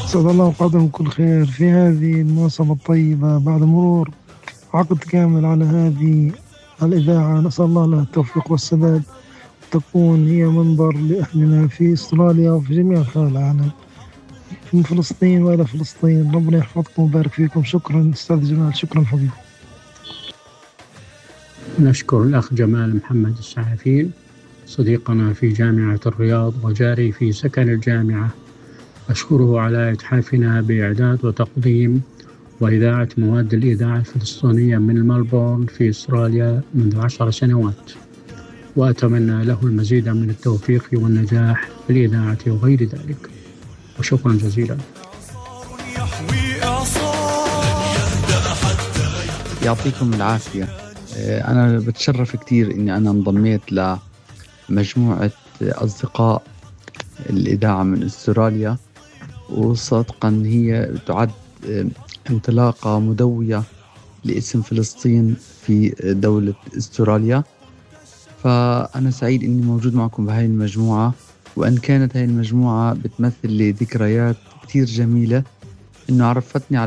أسعد الله أوقاتكم بكل خير في هذه المناسبة الطيبة بعد مرور عقد كامل على هذه الإذاعة. نسأل الله لها التوفيق والسداد، تكون هي منبر لأهلنا في أستراليا وفي جميع أنحاء العالم، من فلسطين وإلى فلسطين. ربنا يحفظكم ويبارك فيكم. شكرا أستاذ جمال، شكرا حبيبي. نشكر الأخ جمال محمد السعافين صديقنا في جامعة الرياض وجاري في سكن الجامعة، أشكره على إتحافنا بإعداد وتقديم وإذاعة مواد الإذاعة الفلسطينية من ملبورن في أستراليا منذ 10 سنوات، وأتمنى له المزيد من التوفيق والنجاح في الإذاعة وغير ذلك، وشكرا جزيلا. يعطيكم العافية. أنا بتشرف كتير إني أنا انضميت لمجموعة أصدقاء الإذاعة من أستراليا، وصدقا هي تعد انطلاقة مدوية لاسم فلسطين في دولة أستراليا. فأنا سعيد إني موجود معكم بهاي المجموعة، وأن كانت هاي المجموعة بتمثل لي ذكريات كتير جميلة، إنه عرفتني على